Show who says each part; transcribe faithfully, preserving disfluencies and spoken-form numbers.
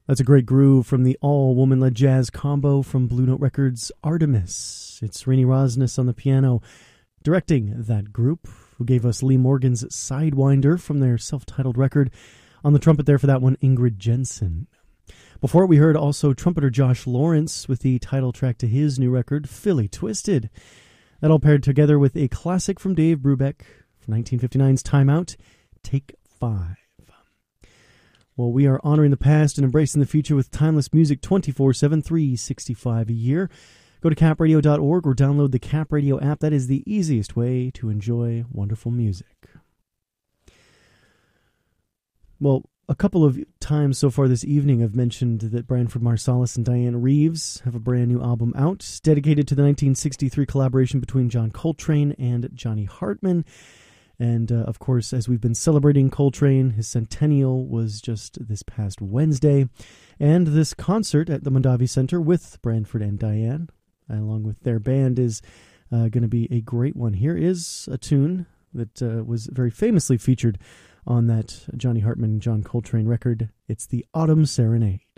Speaker 1: That's a great groove from the all-woman-led jazz combo from Blue Note Records, Artemis. It's Rainey Rosnes on the piano, directing that group, who gave us Lee Morgan's Sidewinder from their self-titled record. On the trumpet there for that one, Ingrid Jensen. Before we heard also trumpeter Josh Lawrence with the title track to his new record, Philly Twisted. That all paired together with a classic from Dave Brubeck from nineteen fifty-nine's Time Out, Take Five. Well, we are honoring the past and embracing the future with timeless music twenty-four seven, three sixty-five a year. Go to cap radio dot org or download the Cap Radio app. That is the easiest way to enjoy wonderful music. Well, a couple of times so far this evening I've mentioned that Branford Marsalis and Diane Reeves have a brand new album out dedicated to the nineteen sixty-three collaboration between John Coltrane and Johnny Hartman. And, uh, of course, as we've been celebrating Coltrane, his centennial was just this past Wednesday. And this concert at the Mondavi Center with Branford and Diane, along with their band, is uh, going to be a great one. Here is a tune that uh, was very famously featured on that Johnny Hartman and John Coltrane record. It's the Autumn Serenade.